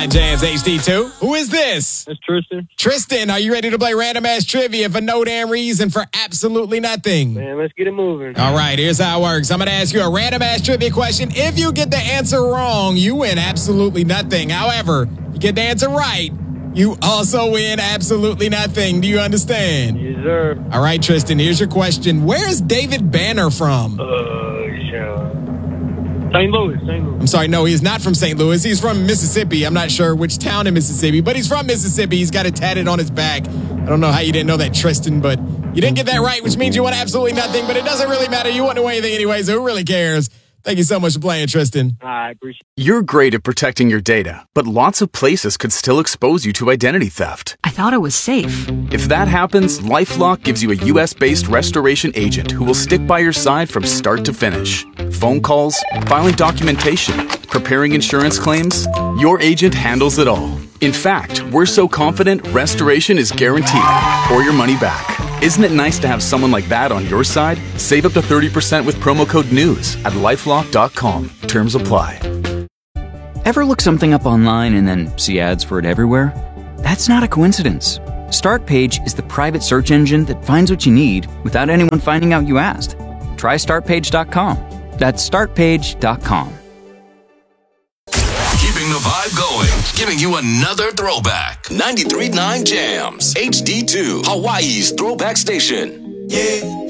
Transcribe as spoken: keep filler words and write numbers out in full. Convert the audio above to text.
nine Jams H D two. Who is this? It's Tristan. Tristan, are you ready to play Random Ass Trivia for no damn reason for absolutely nothing? Man, let's get it moving. All right, here's how it works. I'm going to ask you a random ass trivia question. If you get the answer wrong, you win absolutely nothing. However, you get the answer right, you also win absolutely nothing. Do you understand? Yes, sir. All right, Tristan, here's your question. Where's David Banner from? Uh, yeah. Saint Louis, Saint Louis. I'm sorry, no, he's not from Saint Louis. He's from Mississippi. I'm not sure which town in Mississippi, but he's from Mississippi. He's got it tatted on his back. I don't know how you didn't know that, Tristan, but you didn't get that right, which means you won absolutely nothing, but it doesn't really matter. You won't know anything anyway, so who really cares? Thank you so much for playing, Tristan. I appreciate it. You're great at protecting your data, but lots of places could still expose you to identity theft. I thought it was safe. If that happens, LifeLock gives you a U S-based restoration agent who will stick by your side from start to finish. Phone calls, filing documentation, preparing insurance claims, your agent handles it all. In fact, we're so confident restoration is guaranteed or your money back. Isn't it nice to have someone like that on your side? Save up to thirty percent with promo code NEWS at lifelock dot com. Terms apply. Ever look something up online and then see ads for it everywhere? That's not a coincidence. Startpage is the private search engine that finds what you need without anyone finding out you asked. Try start page dot com. That's start page dot com. Keeping the vibe going, giving you another throwback. ninety-three point nine Jams, H D two, Hawaii's throwback station. Yeah.